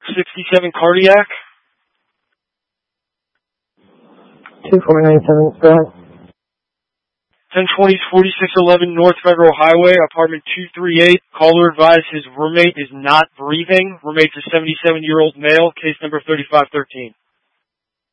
67 cardiac. 2497, go ahead. 1020 4611 North Federal Highway, apartment 238. Caller advised his roommate is not breathing. Roommate's a 77-year-old male, case number 3513.